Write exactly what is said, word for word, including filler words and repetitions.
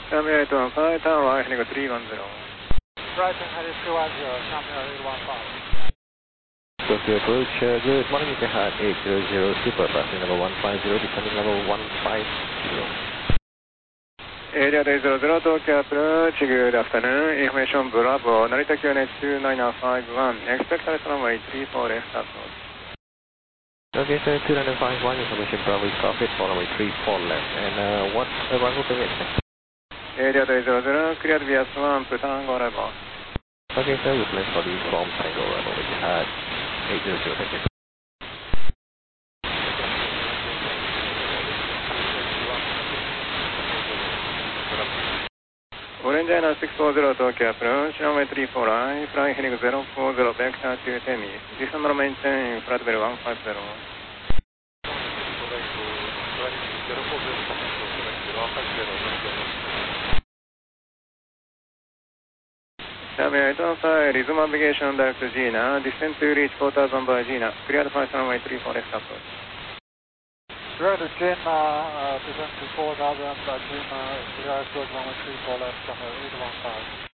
Xiamen eight one five, turn right heading three one zero. Right heading three one zero, Xiamen eight one five. Tokyo approach, uh, good morning, Etihad eight zero zero, super, passing number one five zero, descending level one five zero. Area eight zero zero, Tokyo approach, good afternoon, information Bravo, Narita Q N H two nine five one, expect runway three four left approach. Okay, sir, two nine five one, information Bravo is copied, runway three four left, and uh, what's the runway permit? Area eight zero zero, cleared via swamp, Tango level. Okay, sir, we plan for the from Tango level, Etihad eight zero zero, thank you. Orange Airline six four zero, Tokyo approach, runway three four right, flying heading zero four zero, vector to Temi. Descend and maintain flight level one five zero. Xiamen eight one five, resume navigation direct to Gina, descend to reach four thousand by Gina, cleared flight runway three four left approach. Direct to Gina, uh, descend to four thousand by Gina, clear approach runway three four left, Xiamen eight one five.